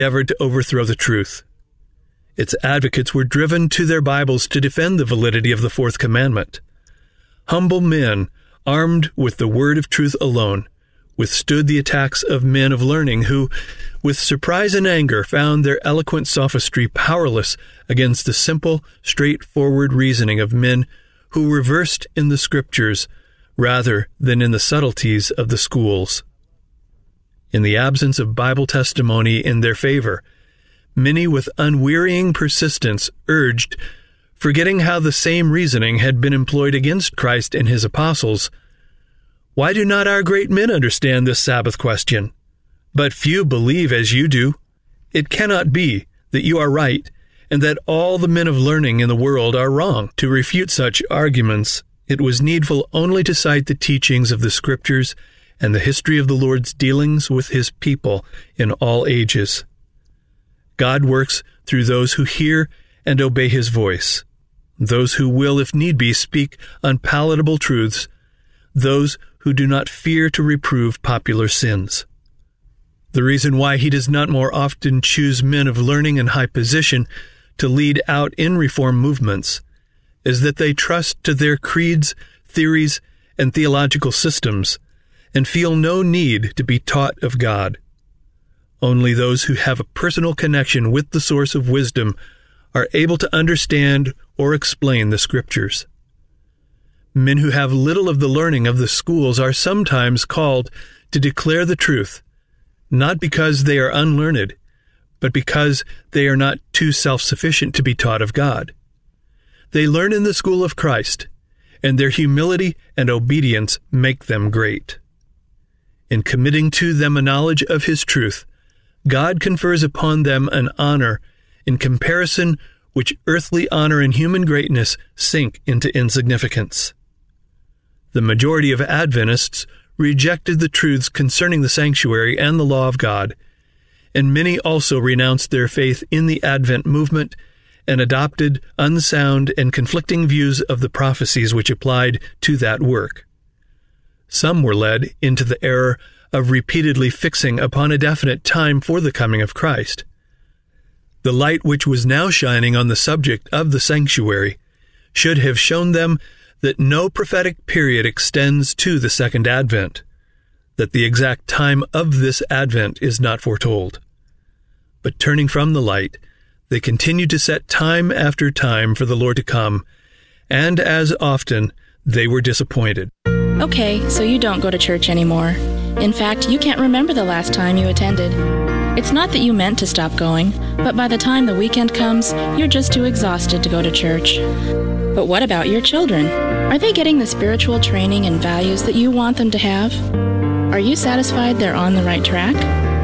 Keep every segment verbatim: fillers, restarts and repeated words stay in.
endeavored to overthrow the truth. Its advocates were driven to their Bibles to defend the validity of the fourth commandment. Humble men, armed with the word of truth alone, withstood the attacks of men of learning who, with surprise and anger, found their eloquent sophistry powerless against the simple, straightforward reasoning of men who were versed in the Scriptures rather than in the subtleties of the schools. In the absence of Bible testimony in their favor, many with unwearying persistence urged, forgetting how the same reasoning had been employed against Christ and his apostles, "Why do not our great men understand this Sabbath question? But few believe as you do. It cannot be that you are right, and that all the men of learning in the world are wrong." To refute such arguments, it was needful only to cite the teachings of the Scriptures and the history of the Lord's dealings with his people in all ages. God works through those who hear and obey his voice, those who will, if need be, speak unpalatable truths, those who do not fear to reprove popular sins. The reason why he does not more often choose men of learning and high position to lead out in reform movements is that they trust to their creeds, theories, and theological systems, and feel no need to be taught of God. Only those who have a personal connection with the source of wisdom are able to understand or explain the Scriptures. Men who have little of the learning of the schools are sometimes called to declare the truth, not because they are unlearned, but because they are not too self-sufficient to be taught of God. They learn in the school of Christ, and their humility and obedience make them great. In committing to them a knowledge of his truth, God confers upon them an honor in comparison which earthly honor and human greatness sink into insignificance. The majority of Adventists rejected the truths concerning the sanctuary and the law of God, and many also renounced their faith in the Advent movement and adopted unsound and conflicting views of the prophecies which applied to that work. Some were led into the error of repeatedly fixing upon a definite time for the coming of Christ. The light which was now shining on the subject of the sanctuary should have shown them that no prophetic period extends to the second advent, that the exact time of this advent is not foretold. But turning from the light, they continued to set time after time for the Lord to come, and as often they were disappointed. Okay, so you don't go to church anymore. In fact, you can't remember the last time you attended. It's not that you meant to stop going, but by the time the weekend comes, you're just too exhausted to go to church. But what about your children? Are they getting the spiritual training and values that you want them to have? Are you satisfied they're on the right track?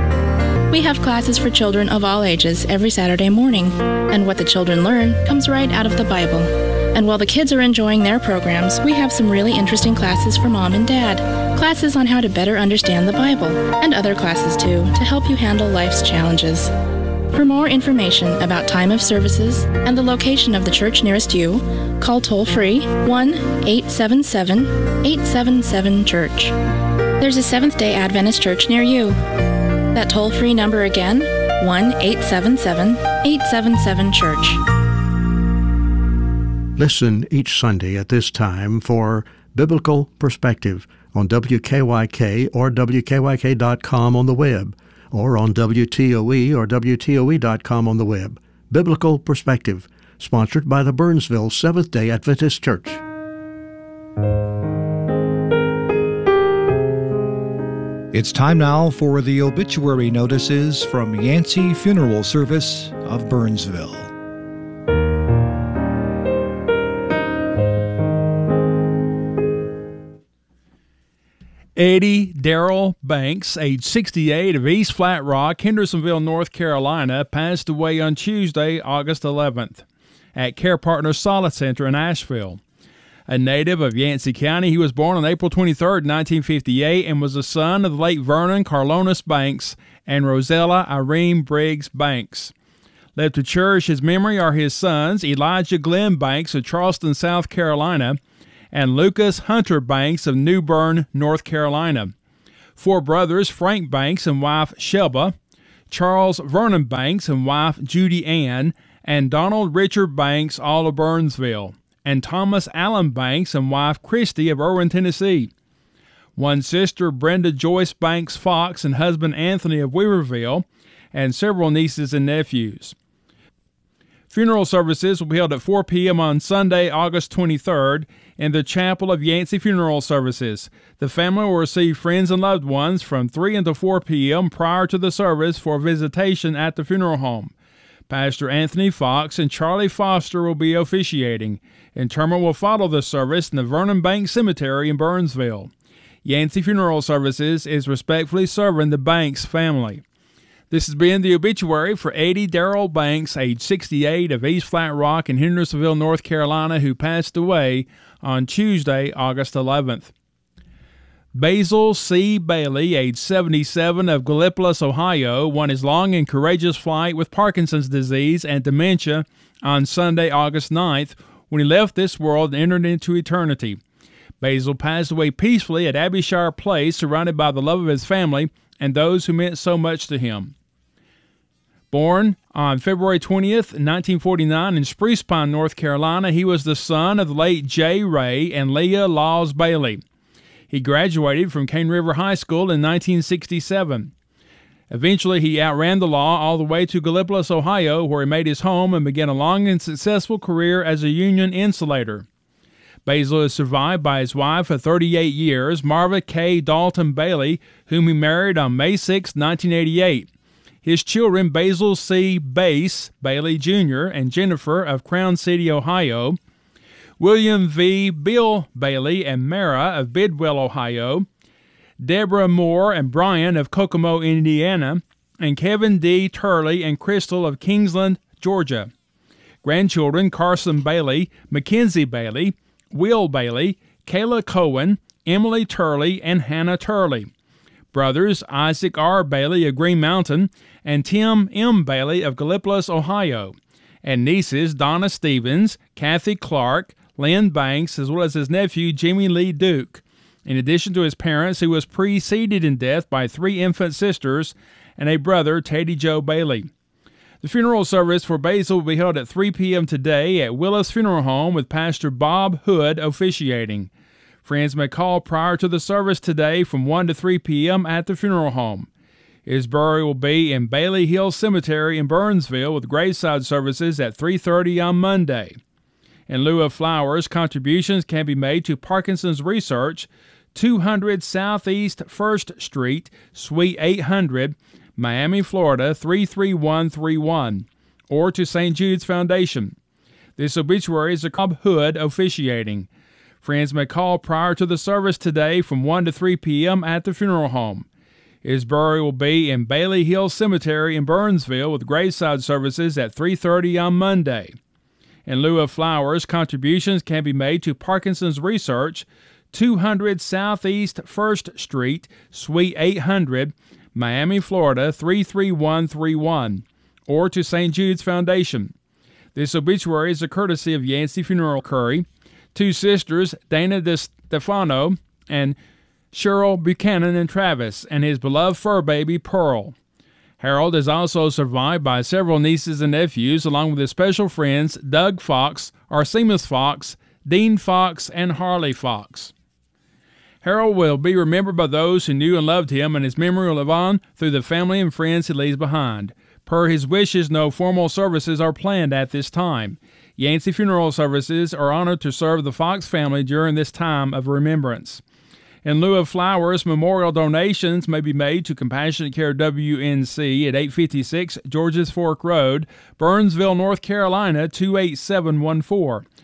We have classes for children of all ages every Saturday morning, and what the children learn comes right out of the Bible. And while the kids are enjoying their programs, we have some really interesting classes for mom and dad. Classes on how to better understand the Bible, and other classes too, to help you handle life's challenges. For more information about time of services and the location of the church nearest you, call toll-free one eight seven seven, eight seven seven, church. There's a Seventh-day Adventist church near you. That toll-free number again, one eight seven seven, eight seven seven, church. Listen each Sunday at this time for Biblical Perspective on W K Y K or W K Y K dot com on the web, or on W T O E or W T O E dot com on the web. Biblical Perspective, sponsored by the Burnsville Seventh-day Adventist Church. It's time now for the obituary notices from Yancey Funeral Service of Burnsville. Eddie Darrell Banks, age sixty-eight, of East Flat Rock, Hendersonville, North Carolina, passed away on Tuesday, August eleventh, at Care Partners Solace Center in Asheville. A native of Yancey County, he was born on April twenty-third, nineteen fifty-eight, and was the son of the late Vernon Carlonas Banks and Rosella Irene Briggs Banks. Left to cherish his memory are his sons, Elijah Glenn Banks of Charleston, South Carolina, and Lucas Hunter Banks of New Bern, North Carolina. Four brothers, Frank Banks and wife Shelba, Charles Vernon Banks and wife Judy Ann, and Donald Richard Banks, all of Burnsville, and Thomas Allen Banks and wife Christy of Irwin, Tennessee. One sister, Brenda Joyce Banks Fox, and husband Anthony of Weaverville, and several nieces and nephews. Funeral services will be held at four p.m. on Sunday, August twenty-third, in the chapel of Yancey Funeral Services. The family will receive friends and loved ones from three until four p.m. prior to the service for visitation at the funeral home. Pastor Anthony Fox and Charlie Foster will be officiating. Interment will follow the service in the Vernon Banks Cemetery in Burnsville. Yancey Funeral Services is respectfully serving the Banks family. This has been the obituary for Eddie Darrell Banks, age sixty-eight, of East Flat Rock in Hendersonville, North Carolina, who passed away on Tuesday, August eleventh. Basil C. Bailey, age seventy-seven, of Gallipolis, Ohio, won his long and courageous flight with Parkinson's disease and dementia on Sunday, August ninth, when he left this world and entered into eternity. Basil passed away peacefully at Abbeyshire Place, surrounded by the love of his family and those who meant so much to him. Born on February twentieth, nineteen forty-nine in Spruce Pine, North Carolina, he was the son of the late J. Ray and Leah Laws Bailey. He graduated from Cane River High School in nineteen sixty-seven. Eventually, he outran the law all the way to Gallipolis, Ohio, where he made his home and began a long and successful career as a union insulator. Basil is survived by his wife of thirty-eight years, Marva K. Dalton Bailey, whom he married on May sixth, nineteen eighty-eight. His children, Basil C. Bass Bailey Junior and Jennifer of Crown City, Ohio, William V. Bill Bailey and Mara of Bidwell, Ohio, Deborah Moore and Brian of Kokomo, Indiana, and Kevin D. Turley and Crystal of Kingsland, Georgia. Grandchildren, Carson Bailey, Mackenzie Bailey, Will Bailey, Kayla Cohen, Emily Turley, and Hannah Turley. Brothers, Isaac R. Bailey of Green Mountain and Tim M. Bailey of Gallipolis, Ohio. And nieces, Donna Stevens, Kathy Clark, Lynn Banks, as well as his nephew, Jimmy Lee Duke. In addition to his parents, he was preceded in death by three infant sisters and a brother, Teddy Joe Bailey. The funeral service for Basil will be held at three p.m. today at Willis Funeral Home with Pastor Bob Hood officiating. Friends may call prior to the service today from one to three p.m. at the funeral home. His burial will be in Bailey Hill Cemetery in Burnsville with graveside services at three thirty on Monday. In lieu of flowers, contributions can be made to Parkinson's Research, two hundred Southeast First Street, Suite eight hundred, Miami, Florida, three three one three one, or to Saint Jude's Foundation. This obituary is a Bob Hood officiating. Friends may call prior to the service today from one to three p.m. at the funeral home. His burial will be in Bailey Hill Cemetery in Burnsville with graveside services at three thirty on Monday. In lieu of flowers, contributions can be made to Parkinson's Research, two hundred Southeast First Street, Suite eight hundred, Miami, Florida, three three one three one, or to Saint Jude's Foundation. This obituary is a courtesy of Yancey Funeral Curry. Two sisters, Dana DeStefano and Cheryl Buchanan and Travis, and his beloved fur baby, Pearl. Harold is also survived by several nieces and nephews, along with his special friends, Doug Fox, Arsemus Fox, Dean Fox, and Harley Fox. Harold will be remembered by those who knew and loved him, and his memory will live on through the family and friends he leaves behind. Per his wishes, no formal services are planned at this time. Yancey Funeral Services are honored to serve the Fox family during this time of remembrance. In lieu of flowers, memorial donations may be made to Compassionate Care W N C at eight fifty-six Georges Fork Road, Burnsville, North Carolina two eight seven one four.